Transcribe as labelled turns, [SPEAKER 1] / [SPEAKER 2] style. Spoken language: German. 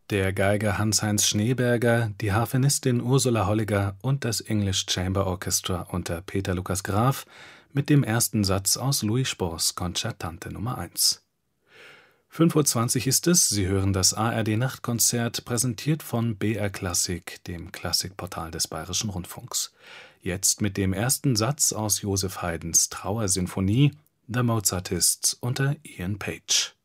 [SPEAKER 1] Der Geiger Hans-Heinz Schneeberger, die Harfenistin Ursula Holliger und das English Chamber Orchestra unter Peter Lukas Graf mit dem ersten Satz aus Louis Spohrs Concertante Nummer 1. 5:20 Uhr ist es, Sie hören das ARD-Nachtkonzert, präsentiert von BR Klassik, dem Klassikportal des Bayerischen Rundfunks. Jetzt mit dem ersten Satz aus Joseph Haydns Trauersinfonie, The Mozartists unter Ian Page.